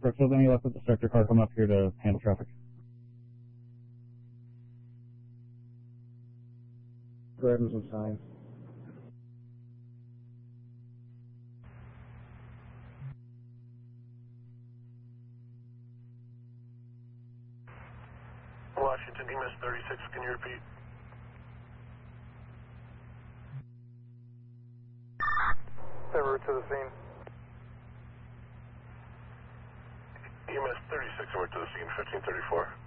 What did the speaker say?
Brookfield, any luck with the sector car coming up here to handle traffic? Grabbing some signs. Washington, EMS 36, can you repeat? En route to the scene. EMS 36, over to the scene, 1534.